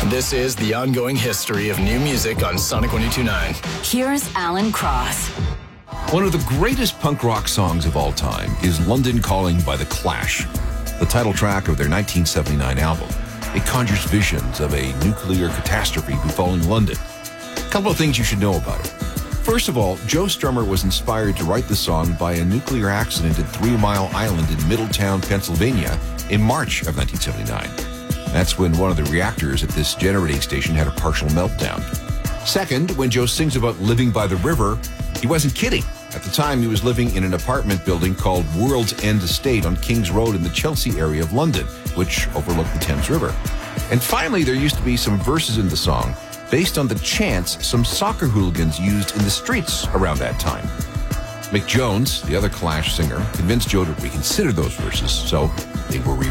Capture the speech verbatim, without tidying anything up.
This is the ongoing history of new music on Sonic one oh two point nine. Here's Alan Cross. One of the greatest punk rock songs of all time is London Calling by The Clash, the title track of their nineteen seventy-nine album. It conjures visions of a nuclear catastrophe befalling London. A couple of things you should know about it. First of all, Joe Strummer was inspired to write the song by a nuclear accident at Three Mile Island in Middletown, Pennsylvania in March of nineteen seventy-nine. That's when one of the reactors at this generating station had a partial meltdown. Second, when Joe sings about living by the river, he wasn't kidding. At the time, he was living in an apartment building called World's End Estate on King's Road in the Chelsea area of London, which overlooked the Thames River. And finally, there used to be some verses in the song based on the chants some soccer hooligans used in the streets around that time. Mick Jones, the other Clash singer, convinced Joe to reconsider those verses, so they were rewritten.